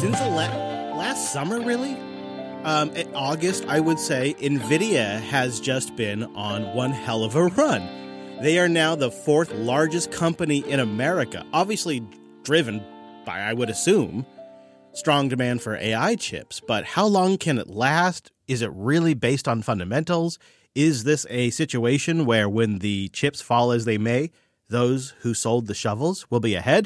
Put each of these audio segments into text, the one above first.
since last summer, really, in August, I would say NVIDIA has just been on one hell of a run. They are now the fourth largest company in America, obviously driven by, I would assume, strong demand for AI chips. But how long can it last? Is it really based on fundamentals? Is this a situation where when the chips fall as they may, those who sold the shovels will be ahead?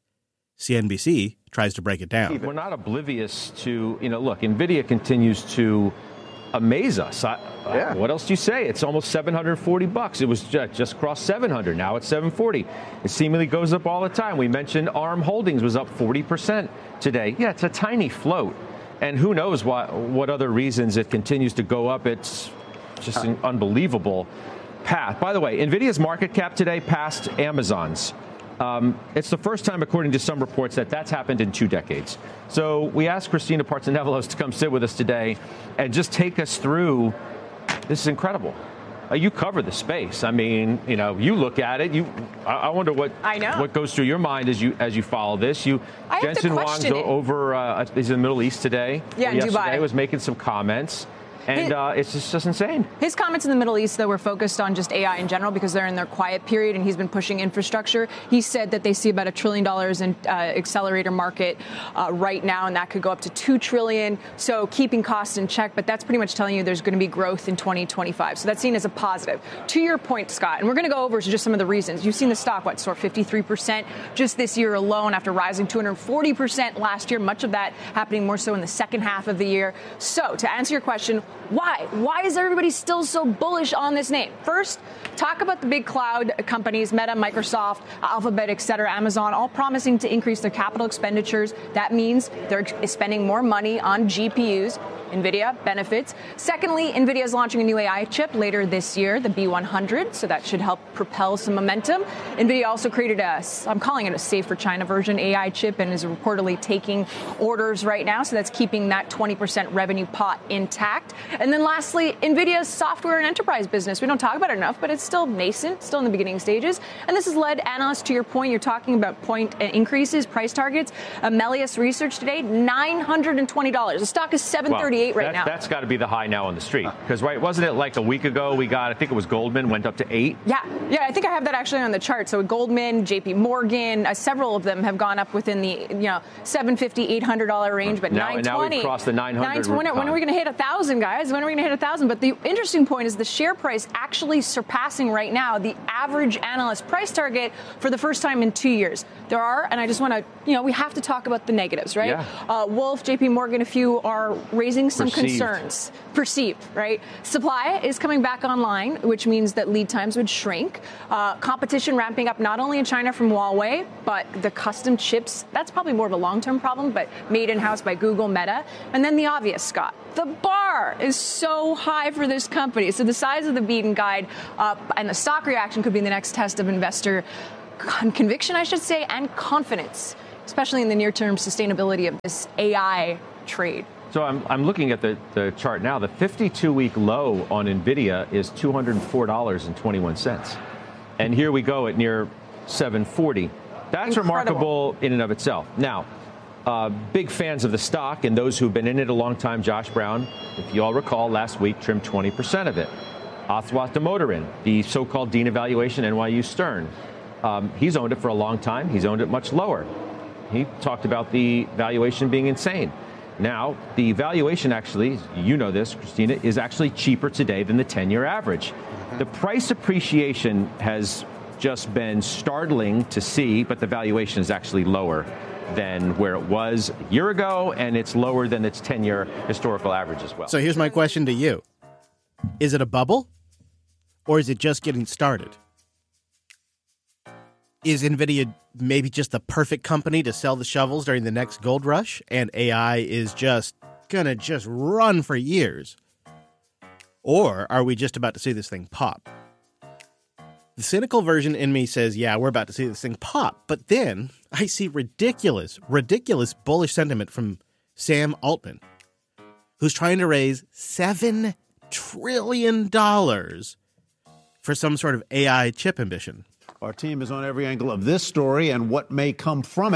CNBC tries to break it down. We're not oblivious to, look, NVIDIA continues to amaze us. What else do you say? It's almost $740. It was just crossed 700. Now it's 740. It seemingly goes up all the time. We mentioned ARM Holdings was up 40% today. Yeah, it's a tiny float. And who knows what other reasons it continues to go up. It's just an unbelievable path. By the way, NVIDIA's market cap today passed Amazon's. It's the first time, according to some reports, that's happened in 2 decades. So we asked Christina Partsinevelos to come sit with us today and just take us through. This is incredible. You cover the space. I mean, you look at it. I wonder what goes through your mind as you follow this. Jensen Huang's over. He's in the Middle East today. Yeah, in yesterday Dubai. Was making some comments. And it's just insane. His comments in the Middle East, though, were focused on just AI in general because they're in their quiet period and he's been pushing infrastructure. He said that they see about $1 trillion in accelerator market right now, and that could go up to $2 trillion. So keeping costs in check, but that's pretty much telling you there's going to be growth in 2025. So that's seen as a positive. To your point, Scott, and we're going to go over just some of the reasons. You've seen the stock, soar 53% just this year alone after rising 240% last year, much of that happening more so in the second half of the year. So to answer your question, why? Why is everybody still so bullish on this name? First, talk about the big cloud companies, Meta, Microsoft, Alphabet, et cetera, Amazon, all promising to increase their capital expenditures. That means they're spending more money on GPUs. NVIDIA benefits. Secondly, NVIDIA is launching a new AI chip later this year, the B100, so that should help propel some momentum. NVIDIA also created I'm calling it a safe for China version AI chip and is reportedly taking orders right now, so that's keeping that 20% revenue pot intact. And then lastly, NVIDIA's software and enterprise business. We don't talk about it enough, but it's still nascent, still in the beginning stages. And this has led analysts, to your point, you're talking about point increases, price targets. Melius Research today, $920. The stock is $738 right now. That's got to be the high now on the street. Because, wasn't it like a week ago we got, I think it was Goldman, went up to 8? Yeah, I think I have that actually on the chart. So Goldman, JP Morgan, several of them have gone up within the, $750, $800 range, but $920. Now we've crossed the 900. When are we going to hit 1,000, guys? When are we going to hit 1,000? But the interesting point is the share price actually surpassing right now the average analyst price target for the first time in 2 years. There are, and I just want to, we have to talk about the negatives, right? Yeah. Wolf, JP Morgan, a few are raising some concerns. Perceived, right? Supply is coming back online, which means that lead times would shrink. Competition ramping up not only in China from Huawei, but the custom chips, that's probably more of a long-term problem, but made in-house by Google, Meta. And then the obvious, Scott, the bar is so high for this company. So the size of the beat and guide and the stock reaction could be the next test of investor conviction, I should say, and confidence, especially in the near-term sustainability of this AI trade. So I'm looking at the chart now. The 52-week low on NVIDIA is $204.21. And here we go at near 740. That's remarkable in and of itself. Now, big fans of the stock and those who've been in it a long time, Josh Brown, if you all recall, last week trimmed 20% of it. Athwat Damodaran, the so-called dean of valuation, NYU Stern, he's owned it for a long time. He's owned it much lower. He talked about the valuation being insane. Now, the valuation actually, you know this, Christina, is actually cheaper today than the 10-year average. The price appreciation has just been startling to see, but the valuation is actually lower than where it was a year ago, and it's lower than its 10-year historical average as well. So here's my question to you. Is it a bubble, or is it just getting started? Is NVIDIA maybe just the perfect company to sell the shovels during the next gold rush, and AI is just going to run for years? Or are we just about to see this thing pop? The cynical version in me says, yeah, we're about to see this thing pop. But then I see ridiculous bullish sentiment from Sam Altman, who's trying to raise $7 trillion for some sort of AI chip ambition. Our team is on every angle of this story and what may come from it.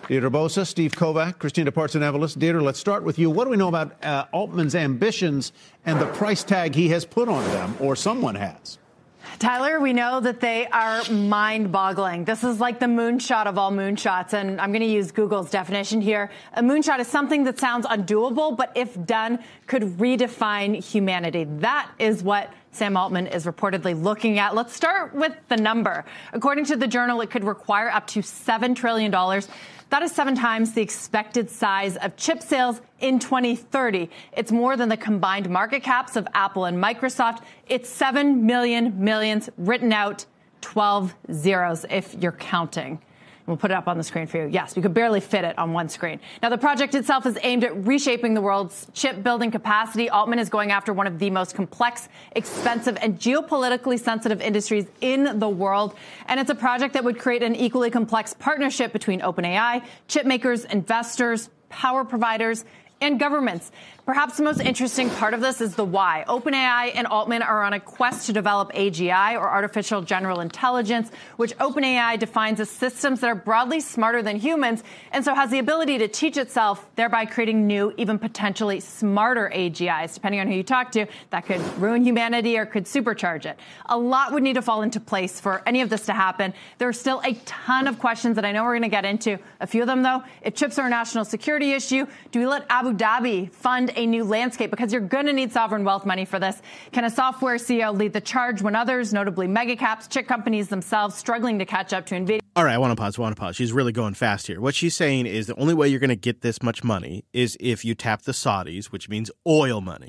Deirdre Bosa, Steve Kovac, Christina Partsinevelos. Deirdre, let's start with you. What do we know about Altman's ambitions and the price tag he has put on them, or someone has? Tyler, we know that they are mind-boggling. This is like the moonshot of all moonshots, and I'm going to use Google's definition here. A moonshot is something that sounds undoable, but if done, could redefine humanity. That is what Sam Altman is reportedly looking at. Let's start with the number. According to the Journal, it could require up to $7 trillion. That is 7 times the expected size of chip sales in 2030. It's more than the combined market caps of Apple and Microsoft. It's 7 million millions written out, 12 zeros if you're counting. We'll put it up on the screen for you. Yes, you could barely fit it on one screen. Now, the project itself is aimed at reshaping the world's chip building capacity. Altman is going after one of the most complex, expensive, and geopolitically sensitive industries in the world. And it's a project that would create an equally complex partnership between OpenAI, chip makers, investors, power providers, and governments. Perhaps the most interesting part of this is the why. OpenAI and Altman are on a quest to develop AGI, or artificial general intelligence, which OpenAI defines as systems that are broadly smarter than humans, and so has the ability to teach itself, thereby creating new, even potentially smarter AGIs. Depending on who you talk to, that could ruin humanity or could supercharge it. A lot would need to fall into place for any of this to happen. There are still a ton of questions that I know we're going to get into. A few of them, though, if chips are a national security issue, do we let Abu Dhabi fund a new landscape? Because you're going to need sovereign wealth money for this. Can a software CEO lead the charge when others, notably megacaps, chip companies themselves, struggling to catch up to NVIDIA? All right, I want to pause. She's really going fast here. What she's saying is the only way you're going to get this much money is if you tap the Saudis, which means oil money.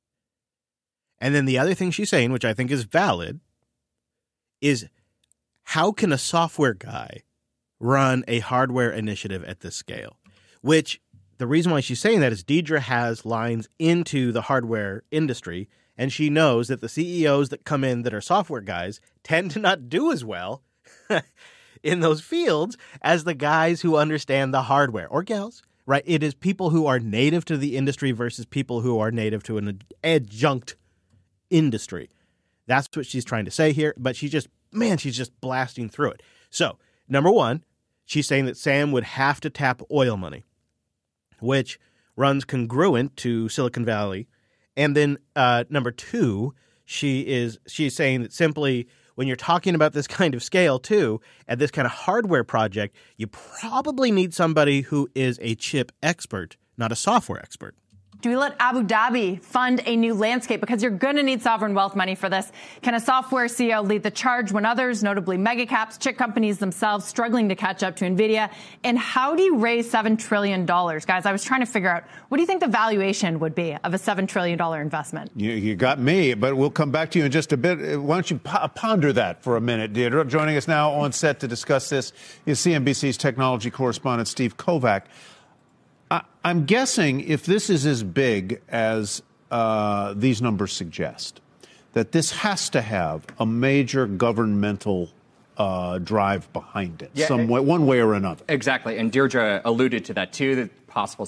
And then the other thing she's saying, which I think is valid, is how can a software guy run a hardware initiative at this scale? Which the reason why she's saying that is Deirdre has lines into the hardware industry, and she knows that the CEOs that come in that are software guys tend to not do as well in those fields as the guys who understand the hardware, or gals, right? It is people who are native to the industry versus people who are native to an adjunct industry. That's what she's trying to say here, but she's just blasting through it. So, number one, she's saying that Sam would have to tap oil money, which runs congruent to Silicon Valley. And then number two, she's saying that simply when you're talking about this kind of scale too, and this kind of hardware project, you probably need somebody who is a chip expert, not a software expert. Do we let Abu Dhabi fund a new landscape? Because you're going to need sovereign wealth money for this. Can a software CEO lead the charge when others, notably megacaps, chip companies themselves, struggling to catch up to NVIDIA? And how do you raise $7 trillion? Guys, I was trying to figure out, what do you think the valuation would be of a $7 trillion investment? You got me, but we'll come back to you in just a bit. Why don't you ponder that for a minute, Deirdre? Joining us now on set to discuss this is CNBC's technology correspondent, Steve Kovac. I'm guessing if this is as big as these numbers suggest, that this has to have a major governmental drive behind it, one way or another. Exactly. And Deirdre alluded to that, too, the possible